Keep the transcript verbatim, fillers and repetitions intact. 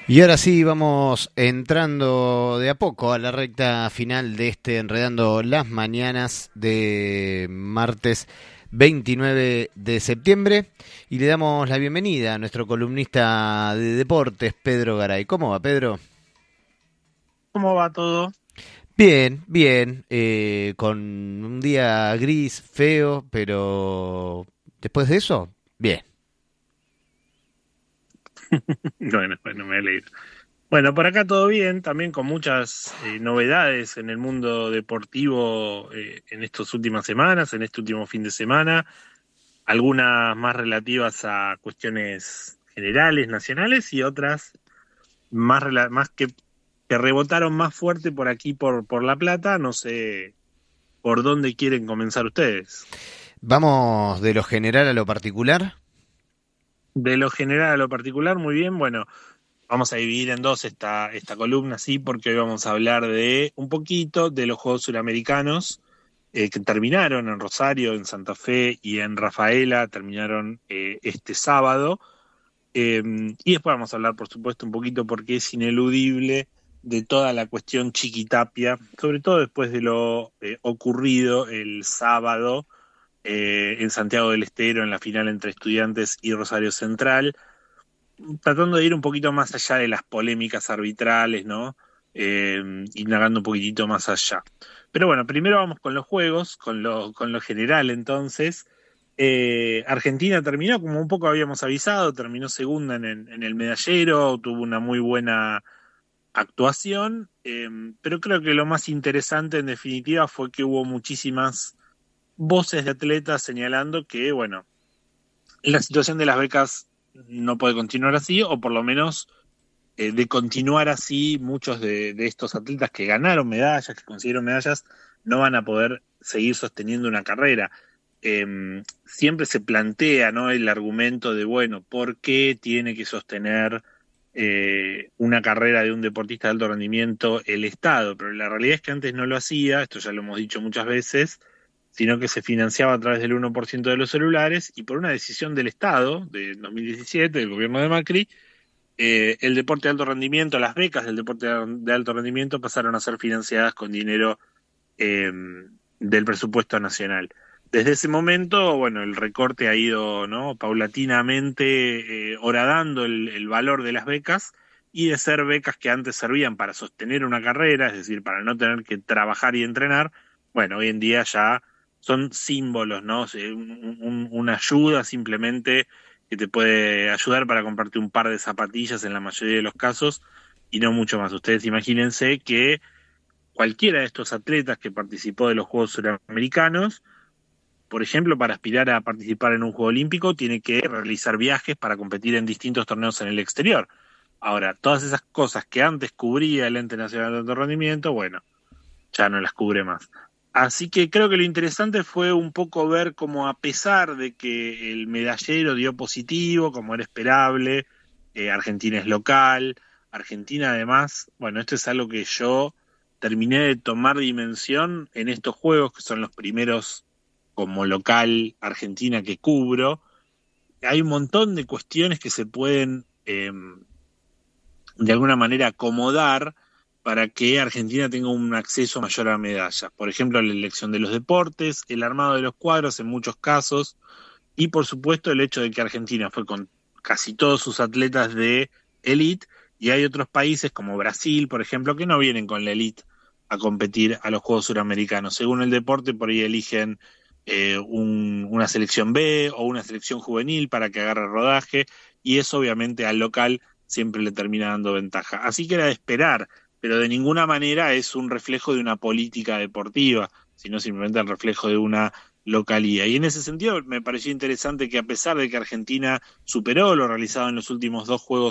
Y ahora sí, vamos entrando de a poco a la recta final de este Enredando las Mañanas de martes veintinueve de septiembre y le damos la bienvenida a nuestro columnista de deportes, Pedro Garay. ¿Cómo va, Pedro? ¿Cómo va todo? Bien, bien, eh, con un día gris, feo, pero después de eso, bien. Bueno, bueno, me alegro. Bueno, por acá todo bien, también con muchas eh, novedades en el mundo deportivo eh, en estas últimas semanas, en este último fin de semana, algunas más relativas a cuestiones generales, nacionales, y otras más, rela- más que, que rebotaron más fuerte por aquí, por, por La Plata. No sé por dónde quieren comenzar ustedes. Vamos de lo general a lo particular. De lo general a lo particular, muy bien, bueno. Vamos a dividir en dos esta, esta columna, sí, porque hoy vamos a hablar de un poquito de los Juegos Suramericanos eh, que terminaron en Rosario, en Santa Fe y en Rafaela, terminaron eh, este sábado. Eh, y después vamos a hablar, por supuesto, un poquito porque es ineludible de toda la cuestión Chiquitapia, sobre todo después de lo eh, ocurrido el sábado eh, en Santiago del Estero, en la final entre Estudiantes y Rosario Central, tratando de ir un poquito más allá de las polémicas arbitrales, ¿no? Eh, indagando un poquitito más allá. Pero bueno, primero vamos con los juegos, con lo, con lo general entonces. Eh, Argentina terminó, como un poco habíamos avisado, terminó segunda en el, en el medallero, tuvo una muy buena actuación, eh, pero creo que lo más interesante en definitiva fue que hubo muchísimas voces de atletas señalando que, bueno, la situación de las becas no puede continuar así, o por lo menos eh, de continuar así, muchos de, de estos atletas que ganaron medallas, que consiguieron medallas, no van a poder seguir sosteniendo una carrera. Eh, siempre se plantea, ¿no?, el argumento de, bueno, ¿por qué tiene que sostener eh, una carrera de un deportista de alto rendimiento el Estado? Pero la realidad es que antes no lo hacía, esto ya lo hemos dicho muchas veces, sino que se financiaba a través del uno por ciento de los celulares, y por una decisión del Estado de dos mil diecisiete, del gobierno de Macri, eh, el deporte de alto rendimiento, las becas del deporte de alto rendimiento pasaron a ser financiadas con dinero eh, del presupuesto nacional. Desde ese momento, bueno, el recorte ha ido, ¿no?, paulatinamente eh, horadando el, el valor de las becas, y de ser becas que antes servían para sostener una carrera, es decir, para no tener que trabajar y entrenar, bueno, hoy en día ya son símbolos, ¿no? Un, un, una ayuda simplemente que te puede ayudar para comprarte un par de zapatillas en la mayoría de los casos, y no mucho más. Ustedes imagínense que cualquiera de estos atletas que participó de los Juegos Suramericanos, por ejemplo, para aspirar a participar en un Juego Olímpico, tiene que realizar viajes para competir en distintos torneos en el exterior. Ahora, todas esas cosas que antes cubría el Ente Nacional de Alto Rendimiento, bueno, ya no las cubre más. Así que creo que lo interesante fue un poco ver cómo, a pesar de que el medallero dio positivo, como era esperable, eh, Argentina es local, Argentina además, bueno, esto es algo que yo terminé de tomar dimensión en estos juegos, que son los primeros como local Argentina que cubro. Hay un montón de cuestiones que se pueden eh, de alguna manera acomodar para que Argentina tenga un acceso mayor a medallas. Por ejemplo, la elección de los deportes, el armado de los cuadros en muchos casos, y por supuesto el hecho de que Argentina fue con casi todos sus atletas de elite, y hay otros países como Brasil, por ejemplo, que no vienen con la elite a competir a los Juegos Suramericanos. Según el deporte, por ahí eligen eh, un, una selección B o una selección juvenil para que agarre rodaje, y eso obviamente al local siempre le termina dando ventaja. Así que era de esperar, pero de ninguna manera es un reflejo de una política deportiva, sino simplemente el reflejo de una localía. Y en ese sentido me pareció interesante que, a pesar de que Argentina superó lo realizado en los últimos dos Juegos